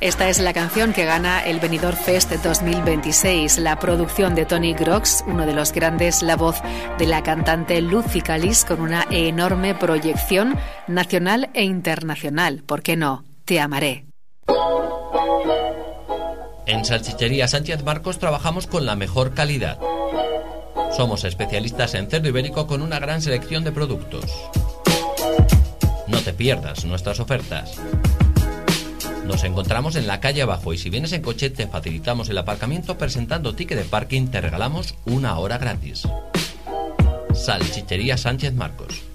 Esta es la canción que gana el Benidorm Fest 2026, la producción de Tony Grox, uno de los grandes, la voz de la cantante Lucy Callis, con una enorme proyección nacional e internacional. ¿Por qué no? Te amaré. En Salchichería Sánchez Marcos trabajamos con la mejor calidad. Somos especialistas en cerdo ibérico con una gran selección de productos. No te pierdas nuestras ofertas. Nos encontramos en la calle abajo y si vienes en coche te facilitamos el aparcamiento presentando ticket de parking, te regalamos 1 hora gratis. Salchichería Sánchez Marcos.